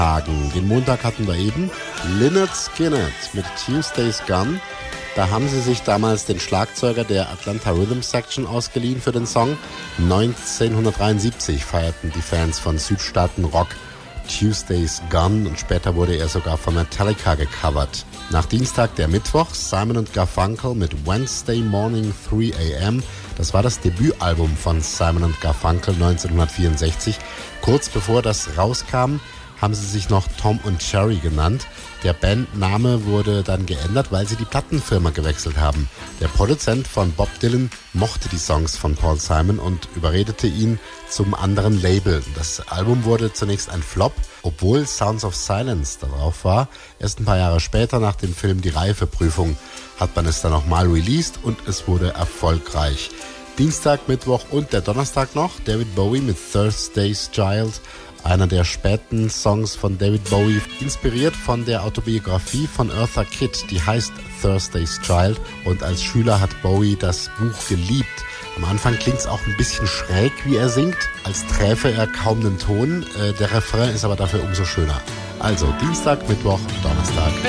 Tagen. Den Montag hatten wir eben Lynyrd Skynyrd mit Tuesday's Gun. Da haben sie sich damals den Schlagzeuger der Atlanta Rhythm Section ausgeliehen für den Song. 1973 feierten die Fans von Südstaaten Rock Tuesday's Gun und später wurde er sogar von Metallica gecovert. Nach Dienstag der Mittwoch, Simon & Garfunkel mit Wednesday Morning 3 a.m. Das war das Debütalbum von Simon & Garfunkel 1964. Kurz bevor das rauskam, haben sie sich noch Tom und Jerry genannt. Der Bandname wurde dann geändert, weil sie die Plattenfirma gewechselt haben. Der Produzent von Bob Dylan mochte die Songs von Paul Simon und überredete ihn zum anderen Label. Das Album wurde zunächst ein Flop, obwohl Sounds of Silence darauf war. Erst ein paar Jahre später, nach dem Film Die Reifeprüfung, hat man es dann nochmal released und es wurde erfolgreich. Dienstag, Mittwoch und der Donnerstag noch David Bowie mit Thursday's Child. Einer der späten Songs von David Bowie, inspiriert von der Autobiografie von Eartha Kitt, die heißt Thursday's Child. Und als Schüler hat Bowie das Buch geliebt. Am Anfang klingt es auch ein bisschen schräg, wie er singt, als träfe er kaum den Ton. Der Refrain ist aber dafür umso schöner. Also Dienstag, Mittwoch, Donnerstag.